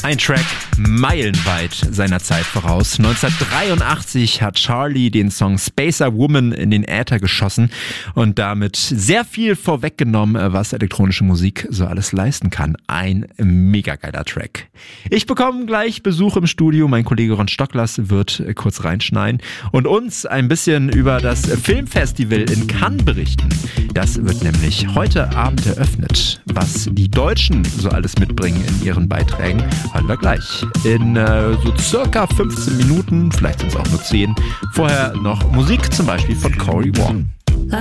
Ein Track meilenweit seiner Zeit voraus. 1983 hat Charlie den Song Spacer Woman in den Äther geschossen und damit sehr viel vorweggenommen, was elektronische Musik so alles leisten kann. Ein mega geiler Track. Ich bekomme gleich Besuch im Studio. Mein Kollege Ron Stocklers wird kurz reinschneiden und uns ein bisschen über das Filmfestival in Cannes berichten. Das wird nämlich heute Abend eröffnet. Was die Deutschen so alles mitbringen in ihren Beiträgen, hören wir gleich. In so circa 15 Minuten, vielleicht sind es auch nur 10. Vorher noch Musik, zum Beispiel von Cory Wong.